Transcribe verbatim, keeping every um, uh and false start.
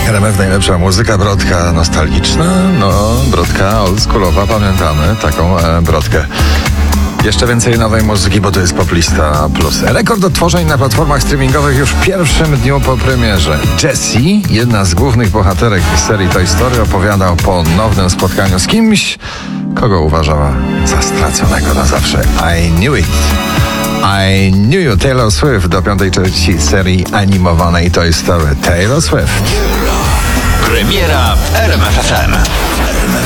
R M F najlepsza muzyka, brodka nostalgiczna, no brodka oldschoolowa, pamiętamy taką e, brodkę. Jeszcze więcej nowej muzyki, bo to jest Poplista Plus. Rekord odtworzeń na platformach streamingowych już w pierwszym dniu po premierze. Jessie, jedna z głównych bohaterek serii Toy Story, opowiada o ponownym spotkaniu z kimś, kogo uważała za straconego na zawsze. I knew it. I knew you. Taylor Swift do piątej części serii animowanej Toy Story. Taylor Swift. Premiera w R M F F M.